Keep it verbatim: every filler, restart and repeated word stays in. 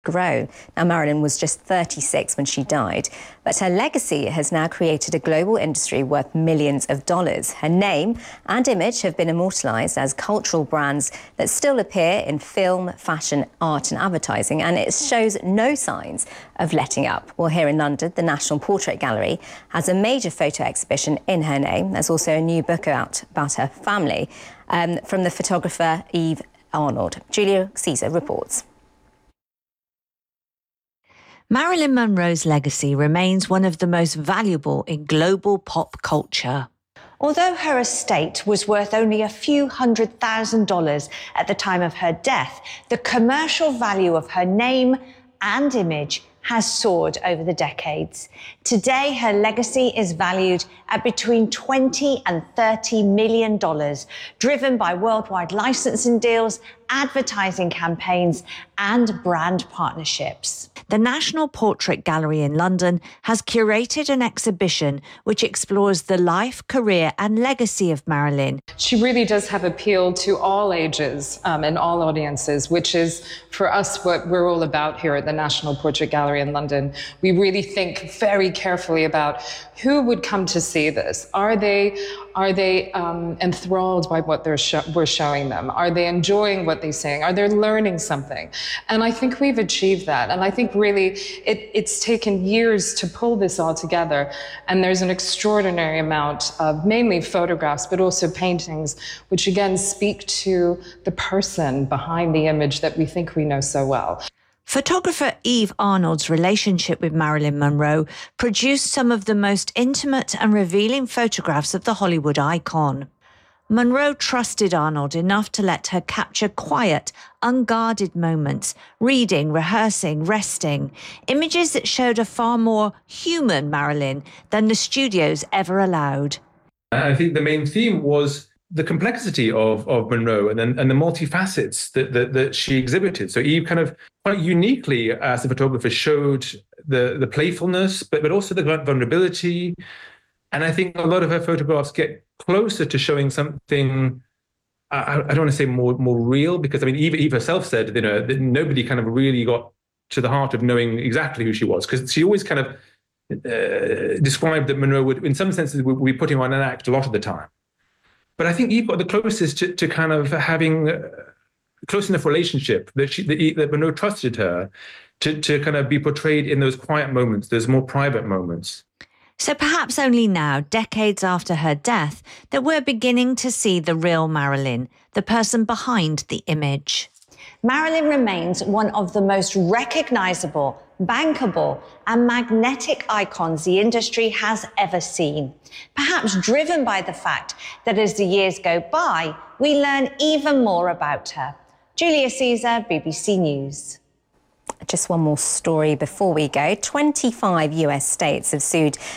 grown. Now, Marilyn was just thirty-six when she died, but her legacy has now created a global industry worth millions of dollars. Her name and image have been immortalised as cultural brands that still appear in film, fashion, art and advertising, and it shows no signs of letting up. Well, here in London, the National Portrait Gallery has a major photo exhibition in her name. There's also a new book out about her family um, from the photographer Eve Arnold. Julia Caesar reports. Marilyn Monroe's legacy remains one of the most valuable in global pop culture. Although her estate was worth only a few hundred thousand dollars at the time of her death, the commercial value of her name and image has soared over the decades. Today, her legacy is valued at between twenty and thirty million dollars, driven by worldwide licensing deals, advertising campaigns, and brand partnerships. The National Portrait Gallery in London has curated an exhibition which explores the life, career, and legacy of Marilyn. She really does have appeal to all ages um, and all audiences, which is, for us, what we're all about here at the National Portrait Gallery in London. We really think very carefully about who would come to see this. Are they, are they um, enthralled by what they're sh we're showing them? Are they enjoying what they're seeing? Are they learning something? And I think we've achieved that. And I think really it, it's taken years to pull this all together. And there's an extraordinary amount of mainly photographs, but also paintings, which again speak to the person behind the image that we think we know so well. Photographer Eve Arnold's relationship with Marilyn Monroe produced some of the most intimate and revealing photographs of the Hollywood icon. Monroe trusted Arnold enough to let her capture quiet, unguarded moments, reading, rehearsing, resting, images that showed a far more human Marilyn than the studios ever allowed. I think the main theme was the complexity of, of Monroe and then, and the multifacets that, that, that she exhibited. So Eve kind of quite uniquely, as a photographer, showed the, the playfulness, but, but also the vulnerability. And I think a lot of her photographs get closer to showing something, I, I don't want to say more, more real, because I mean, Eve, Eve herself said, you know, that nobody kind of really got to the heart of knowing exactly who she was, because she always kind of uh, described that Monroe would, in some senses, would be putting on an act a lot of the time. But I think Eve got the closest to, to kind of having a close enough relationship that she, that, that Monroe trusted her to, to kind of be portrayed in those quiet moments, those more private moments. So perhaps only now, decades after her death, that we're beginning to see the real Marilyn, the person behind the image. Marilyn remains one of the most recognizable, bankable, and magnetic icons the industry has ever seen. Perhaps driven by the fact that as the years go by, we learn even more about her. Julia Caesar, B B C News. Just one more story before we go. twenty-five U S states have sued